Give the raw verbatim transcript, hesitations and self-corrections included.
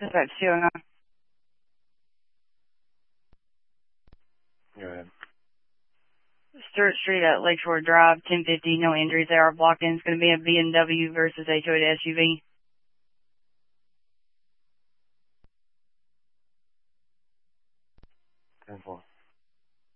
That's two oh nine. Go ahead. Stewart Street at Lakeshore Drive, ten fifty, no injuries there. Blocked in. It's going to be a B M W versus a Toyota S U V. ten four.